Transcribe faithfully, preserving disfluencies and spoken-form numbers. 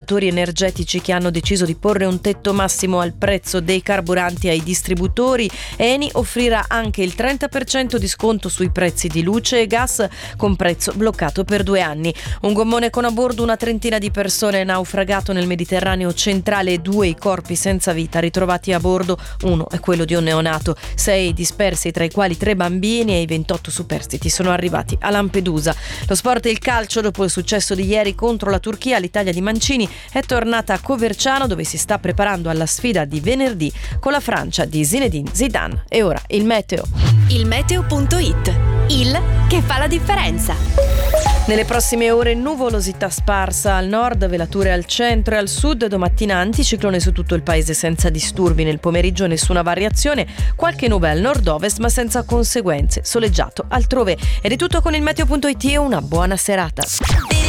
distributori energetici che hanno deciso di porre un tetto massimo al prezzo dei carburanti ai distributori. Eni offrirà anche il trenta per cento di sconto sui prezzi di luce e gas con prezzo bloccato per due anni. Un gommone con a bordo una trentina di persone è naufragato nel Mediterraneo centrale e due i corpi senza vita ritrovati a bordo. Uno è quello di un neonato, sei dispersi tra i quali tre bambini e i ventotto superstiti sono arrivati a Lampedusa. Lo sport e il calcio. Dopo il successo di ieri contro la Turchia, l'Italia di Mancini è tornata a Coverciano dove si sta preparando alla sfida di venerdì con la Francia di Zinedine Zidane. E ora il meteo. Il meteo punto it, il che fa la differenza. Nelle prossime ore nuvolosità sparsa al nord, velature al centro e al sud, domattina anticiclone su tutto il paese senza disturbi, nel pomeriggio nessuna variazione, qualche nube al nord-ovest ma senza conseguenze, soleggiato altrove. Ed è tutto con il meteo punto it e una buona serata.